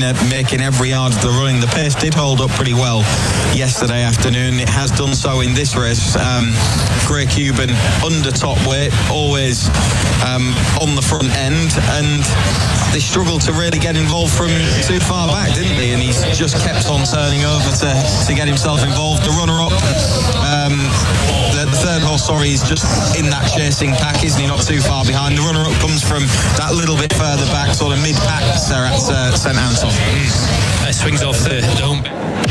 there, making every yard of the running. The pace did hold up pretty well yesterday afternoon. It has done so in this race. Grey Cuban under top weight, always on the front end, and they struggled to really get involved from too far back, didn't they? And he's just kept on turning over to get himself involved. The runner-up, the third horse, is just in that chasing pack, isn't he? Not too far behind. The runner-up comes from that little bit further back, sort of mid-pack, at St. Anton. Swings off the home.